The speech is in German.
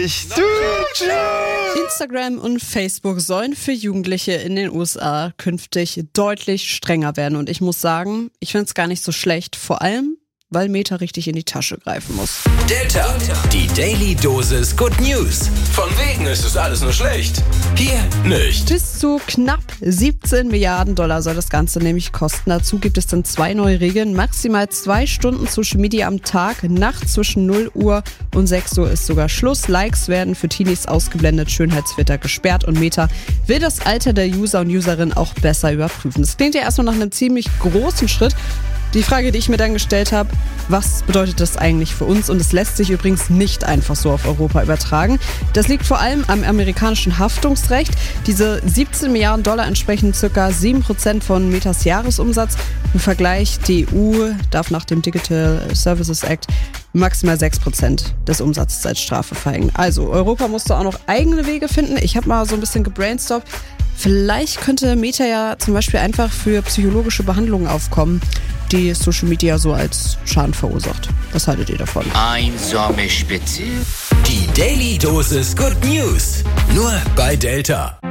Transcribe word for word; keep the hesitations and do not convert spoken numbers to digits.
nicht. Instagram und Facebook sollen für Jugendliche in den U S A künftig deutlich strenger werden. Und ich muss sagen, ich finde es gar nicht so schlecht. Vor allem, weil Meta richtig in die Tasche greifen muss. Delta, die Daily Dosis Good News. Von wegen ist es alles nur schlecht. Hier nicht. Bis zu knapp siebzehn Milliarden Dollar soll das Ganze nämlich kosten. Dazu gibt es dann zwei neue Regeln. Maximal zwei Stunden Social Media am Tag. Nachts zwischen null Uhr und sechs Uhr ist sogar Schluss. Likes werden für Teenies ausgeblendet, Schönheitsfilter gesperrt und Meta will das Alter der User und Userinnen auch besser überprüfen. Das klingt ja erstmal nach einem ziemlich großen Schritt. Die Frage, die ich mir dann gestellt habe, was bedeutet das eigentlich für uns? Und es lässt sich übrigens nicht einfach so auf Europa übertragen. Das liegt vor allem am amerikanischen Haftungsrecht. Diese siebzehn Milliarden Dollar entsprechen ca. sieben Prozent von Metas Jahresumsatz. Im Vergleich, die E U darf nach dem Digital Services Act maximal sechs Prozent des Umsatzes als Strafe verhängen. Also Europa musste auch noch eigene Wege finden. Ich habe mal so ein bisschen gebrainstormt. Vielleicht könnte Meta ja zum Beispiel einfach für psychologische Behandlungen aufkommen, die Social Media so als Schaden verursacht. Was haltet ihr davon? Einsame Spitze. Die Daily Dosis Good News. Nur bei Delta.